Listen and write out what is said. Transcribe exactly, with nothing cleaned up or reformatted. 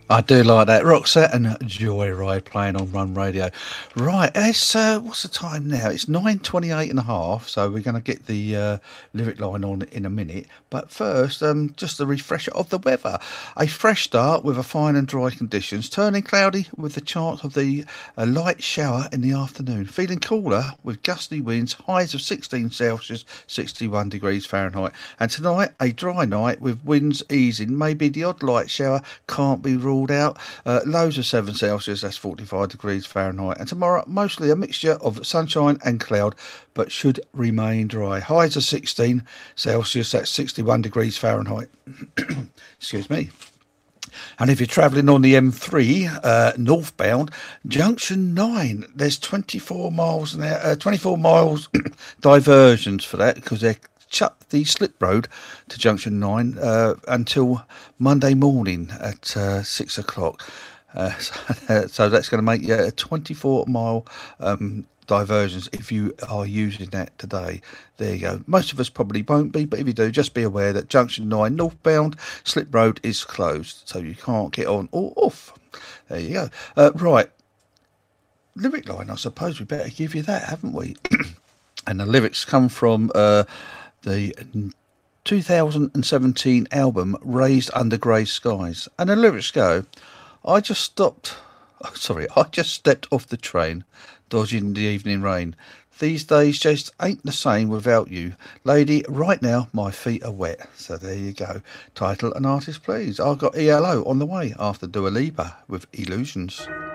I do like that. Roxette and Joyride playing on Run Radio. Right, it's uh, what's the time now? It's nine twenty-eight and a half. So we're going to get the uh, lyric line on in a minute. But first, um, just a refresher of the weather. A fresh start with a fine and dry conditions, turning cloudy with the chance of the a light shower in the afternoon. Feeling cooler with gusty winds, highs of sixteen Celsius, sixty-one degrees Fahrenheit. And tonight, a dry night with winds easing. Maybe the odd light shower can't be ruled out. Uh, lows of seven Celsius, that's forty-five degrees Fahrenheit. And tomorrow, mostly a mixture of sunshine and cloud, but should remain dry. Highs of sixteen Celsius, that's sixty-one degrees Fahrenheit. Excuse me. And if you're travelling on the M three uh, northbound, junction nine, there's twenty-four miles an hour, uh, twenty-four miles diversions for that because they're shut the slip road to junction nine uh, until Monday morning at uh, six o'clock. Uh, so, so that's going to make you a twenty-four mile um, diversions if you are using that today. There you go. Most of us probably won't be, but if you do, just be aware that junction nine northbound slip road is closed, so you can't get on or off. There you go. Uh, right. Lyric line, I suppose we better give you that, haven't we? And the lyrics come from uh, the two thousand seventeen album Raised Under Grey Skies. And the lyrics go, I just stopped, oh, sorry, I just stepped off the train, dodging the evening rain. These days just ain't the same without you. Lady, right now my feet are wet. So there you go. Title and artist, please. I've got E L O on the way after Dua Lipa with Illusions.